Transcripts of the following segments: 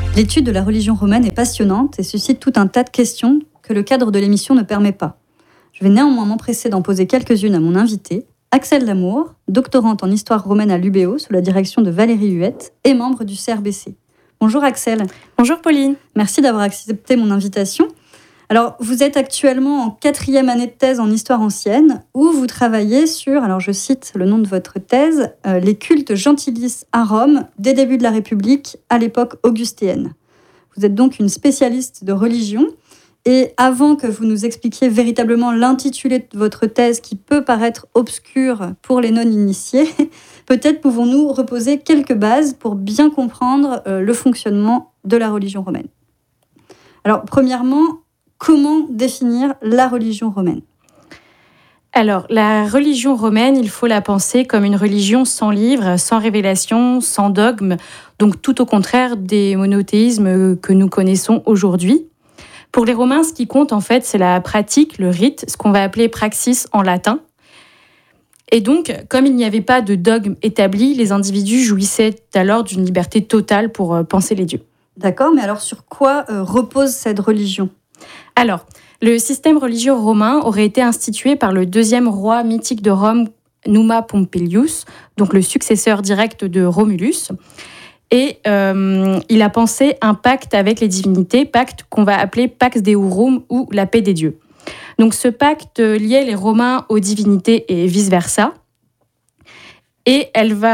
L'étude de la religion romaine est passionnante et suscite tout un tas de questions que le cadre de l'émission ne permet pas. Je vais néanmoins m'empresser d'en poser quelques-unes à mon invité, Axelle Damour, doctorante en histoire romaine à l'UBO sous la direction de Valérie Huette et membre du CRBC. Bonjour Axelle. Bonjour Pauline. Merci d'avoir accepté mon invitation. Alors, vous êtes actuellement en 4e année de thèse en histoire ancienne, où vous travaillez sur, alors je cite le nom de votre thèse, les cultes gentilis à Rome, des débuts de la République à l'époque augustéenne. Vous êtes donc une spécialiste de religion, et avant que vous nous expliquiez véritablement l'intitulé de votre thèse, qui peut paraître obscur pour les non-initiés, peut-être pouvons-nous reposer quelques bases pour bien comprendre le fonctionnement de la religion romaine. Alors, premièrement, comment définir la religion romaine ? Alors, la religion romaine, il faut la penser comme une religion sans livre, sans révélation, sans dogme, donc tout au contraire des monothéismes que nous connaissons aujourd'hui. Pour les Romains, ce qui compte en fait, c'est la pratique, le rite, ce qu'on va appeler praxis en latin. Et donc, comme il n'y avait pas de dogme établi, les individus jouissaient alors d'une liberté totale pour penser les dieux. D'accord, mais alors sur quoi repose cette religion ? Alors, le système religieux romain aurait été institué par le deuxième roi mythique de Rome, Numa Pompilius, donc le successeur direct de Romulus. Et il a pensé un pacte avec les divinités, pacte qu'on va appeler Pax Deorum ou la paix des dieux. Donc ce pacte liait les Romains aux divinités et vice-versa. Et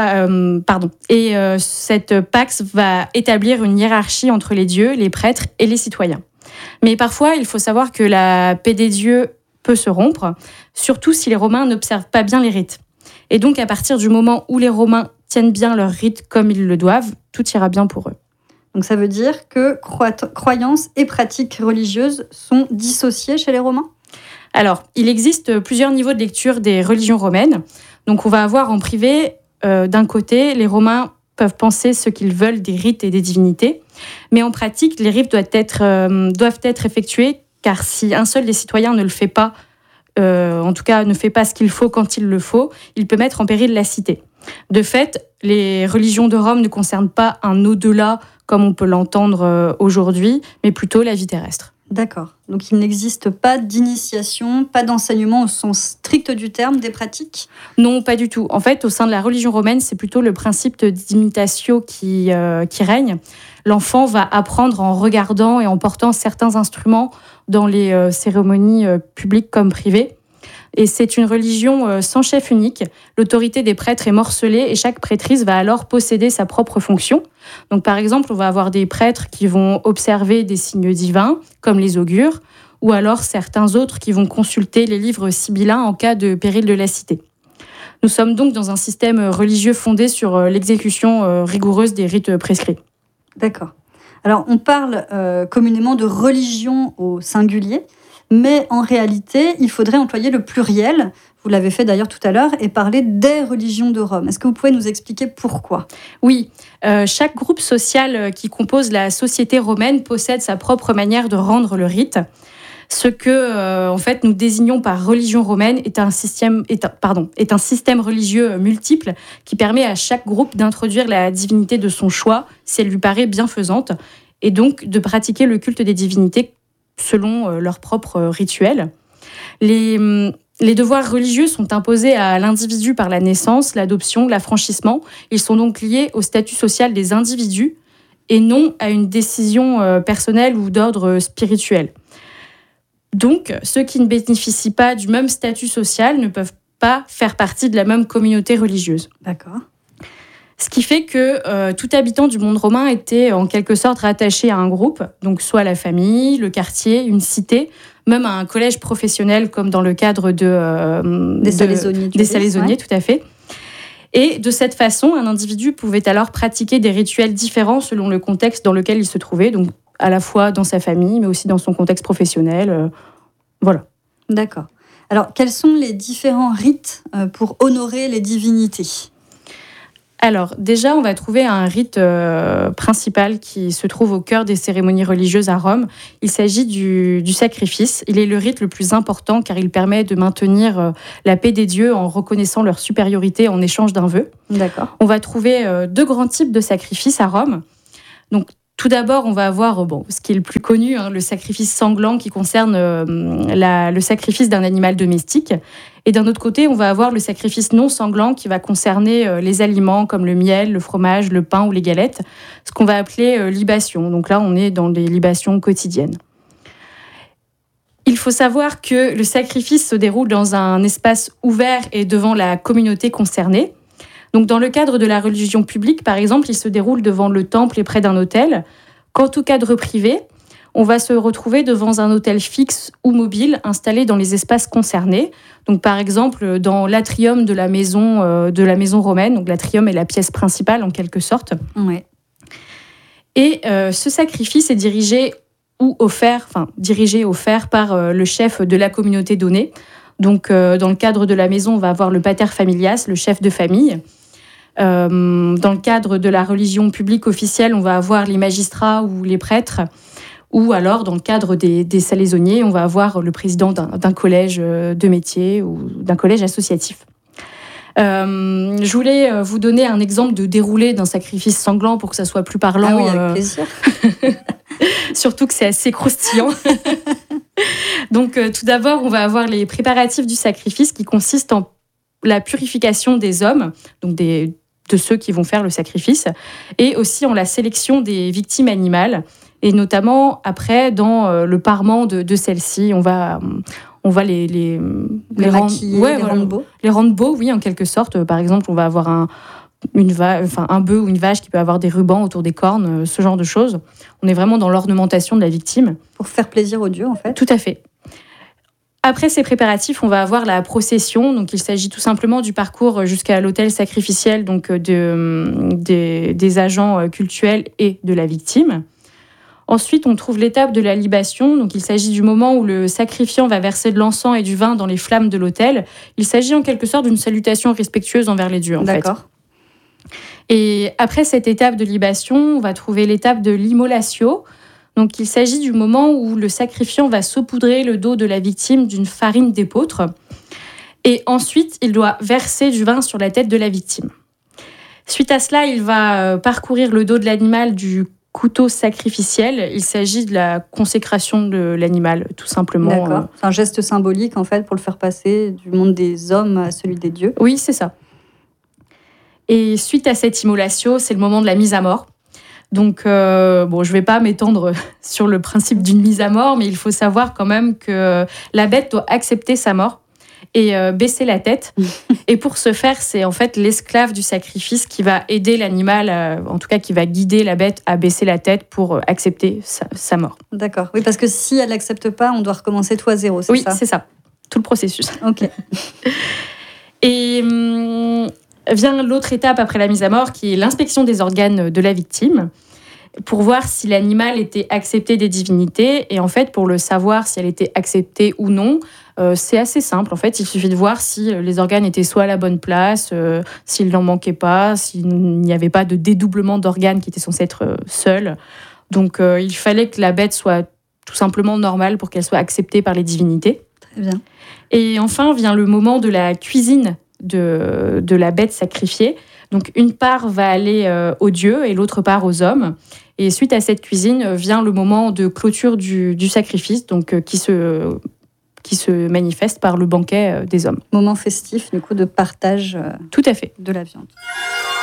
cette Pax va établir une hiérarchie entre les dieux, les prêtres et les citoyens. Mais parfois, il faut savoir que la paix des dieux peut se rompre, surtout si les Romains n'observent pas bien les rites. Et donc, à partir du moment où les Romains tiennent bien leurs rites comme ils le doivent, tout ira bien pour eux. Donc ça veut dire que croyances et pratiques religieuses sont dissociées chez les Romains ? Alors, il existe plusieurs niveaux de lecture des religions romaines. Donc, on va avoir en privé, d'un côté, les Romains peuvent penser ce qu'ils veulent des rites et des divinités. Mais en pratique, les rites doivent être effectués, car si un seul des citoyens ne le fait pas, en tout cas ne fait pas ce qu'il faut quand il le faut, il peut mettre en péril la cité. De fait, les religions de Rome ne concernent pas un au-delà comme on peut l'entendre aujourd'hui, mais plutôt la vie terrestre. D'accord. Donc il n'existe pas d'initiation, pas d'enseignement au sens strict du terme des pratiques ? Non, pas du tout. En fait, au sein de la religion romaine, c'est plutôt le principe d'imitatio qui règne. L'enfant va apprendre en regardant et en portant certains instruments dans les cérémonies publiques comme privées. Et c'est une religion sans chef unique. L'autorité des prêtres est morcelée et chaque prêtrise va alors posséder sa propre fonction. Donc, par exemple, on va avoir des prêtres qui vont observer des signes divins, comme les augures, ou alors certains autres qui vont consulter les livres sibyllins en cas de péril de la cité. Nous sommes donc dans un système religieux fondé sur l'exécution rigoureuse des rites prescrits. D'accord. Alors, on parle communément de religion au singulier, mais en réalité, il faudrait employer le pluriel, vous l'avez fait d'ailleurs tout à l'heure, et parler des religions de Rome. Est-ce que vous pouvez nous expliquer pourquoi ? Oui, chaque groupe social qui compose la société romaine possède sa propre manière de rendre le rite. Ce que en fait, nous désignons par religion romaine est un système religieux multiple qui permet à chaque groupe d'introduire la divinité de son choix, si elle lui paraît bienfaisante, et donc de pratiquer le culte des divinités selon leurs propres rituels. Les devoirs religieux sont imposés à l'individu par la naissance, l'adoption, l'affranchissement. Ils sont donc liés au statut social des individus et non à une décision personnelle ou d'ordre spirituel. Donc, ceux qui ne bénéficient pas du même statut social ne peuvent pas faire partie de la même communauté religieuse. D'accord. Ce qui fait que tout habitant du monde romain était en quelque sorte rattaché à un groupe, donc soit la famille, le quartier, une cité, même à un collège professionnel comme dans le cadre des Salaisonniers, tout à fait. Et de cette façon, un individu pouvait alors pratiquer des rituels différents selon le contexte dans lequel il se trouvait, donc à la fois dans sa famille, mais aussi dans son contexte professionnel. Voilà. D'accord. Alors, quels sont les différents rites pour honorer les divinités ? Alors, déjà, on va trouver un rite principal qui se trouve au cœur des cérémonies religieuses à Rome. Il s'agit du sacrifice. Il est le rite le plus important car il permet de maintenir la paix des dieux en reconnaissant leur supériorité en échange d'un vœu. D'accord. On va trouver deux grands types de sacrifices à Rome. Donc, Tout d'abord, on va avoir ce qui est le plus connu, le sacrifice sanglant qui concerne le sacrifice d'un animal domestique. Et d'un autre côté, on va avoir le sacrifice non sanglant qui va concerner les aliments comme le miel, le fromage, le pain ou les galettes, ce qu'on va appeler libation. Donc là, on est dans les libations quotidiennes. Il faut savoir que le sacrifice se déroule dans un espace ouvert et devant la communauté concernée. Donc, dans le cadre de la religion publique, par exemple, il se déroule devant le temple et près d'un autel. Quant au cadre privé, on va se retrouver devant un autel fixe ou mobile installé dans les espaces concernés. Donc, par exemple, dans l'atrium de la maison romaine. Donc, l'atrium est la pièce principale, en quelque sorte. Ouais. Et ce sacrifice est dirigé ou offert par le chef de la communauté donnée. Donc, dans le cadre de la maison, on va avoir le pater familias, le chef de famille. Dans le cadre de la religion publique officielle, on va avoir les magistrats ou les prêtres, ou alors dans le cadre des salaisonniers, on va avoir le président d'un collège de métier ou d'un collège associatif. Je voulais vous donner un exemple de déroulé d'un sacrifice sanglant pour que ça soit plus parlant. Ah oui, avec plaisir. Surtout que c'est assez croustillant. Donc, tout d'abord, on va avoir les préparatifs du sacrifice qui consistent en la purification des hommes, donc de ceux qui vont faire le sacrifice, et aussi en la sélection des victimes animales, et notamment après dans le parement de celles-ci, on va les rendre beaux. Les rendre beaux, oui, en quelque sorte. Par exemple, on va avoir un bœuf ou une vache qui peut avoir des rubans autour des cornes, ce genre de choses. On est vraiment dans l'ornementation de la victime. Pour faire plaisir aux dieux, en fait. Tout à fait. Après ces préparatifs, on va avoir la procession. Donc, il s'agit tout simplement du parcours jusqu'à l'autel sacrificiel, donc des agents cultuels et de la victime. Ensuite, on trouve l'étape de la libation. Donc, il s'agit du moment où le sacrifiant va verser de l'encens et du vin dans les flammes de l'autel. Il s'agit en quelque sorte d'une salutation respectueuse envers les dieux, en fait. D'accord. Et après cette étape de libation, on va trouver l'étape de l'immolatio. Donc, il s'agit du moment où le sacrifiant va saupoudrer le dos de la victime d'une farine d'épeautre. Et ensuite, il doit verser du vin sur la tête de la victime. Suite à cela, il va parcourir le dos de l'animal du couteau sacrificiel. Il s'agit de la consécration de l'animal, tout simplement. D'accord. C'est un geste symbolique, en fait, pour le faire passer du monde des hommes à celui des dieux. Oui, c'est ça. Et suite à cette immolation, c'est le moment de la mise à mort. Donc, je ne vais pas m'étendre sur le principe d'une mise à mort, mais il faut savoir quand même que la bête doit accepter sa mort et baisser la tête. Et pour ce faire, c'est en fait l'esclave du sacrifice qui va aider l'animal, en tout cas qui va guider la bête à baisser la tête pour accepter sa mort. D'accord. Oui, parce que si elle n'accepte pas, on doit recommencer tout à zéro, c'est ça ? Oui, c'est ça. Tout le processus. Ok. Et vient l'autre étape après la mise à mort, qui est l'inspection des organes de la victime, pour voir si l'animal était accepté des divinités. Et en fait, pour le savoir si elle était acceptée ou non, c'est assez simple. En fait, il suffit de voir si les organes étaient soit à la bonne place, s'il n'en manquait pas, s'il n'y avait pas de dédoublement d'organes qui étaient censés être seuls. Donc, il fallait que la bête soit tout simplement normale pour qu'elle soit acceptée par les divinités. Très bien. Et enfin, vient le moment de la cuisine de la bête sacrifiée. Donc, une part va aller aux dieux et l'autre part aux hommes. Et suite à cette cuisine, vient le moment de clôture du sacrifice, donc qui se manifeste par le banquet des hommes. Moment festif, du coup, de partage Tout à fait. de la viande.